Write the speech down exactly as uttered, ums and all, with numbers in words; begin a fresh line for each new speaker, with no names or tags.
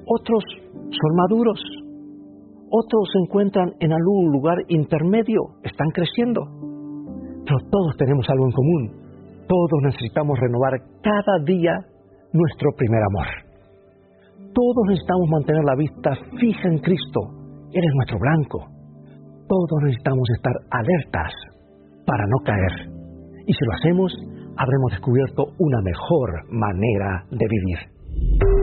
otros son maduros, otros se encuentran en algún lugar intermedio, están creciendo. Pero todos tenemos algo en común. Todos necesitamos renovar cada día nuestro primer amor. Todos necesitamos mantener la vista fija en Cristo. Él es nuestro blanco. Todos necesitamos estar alertas para no caer. Y si lo hacemos, habremos descubierto una mejor manera de vivir.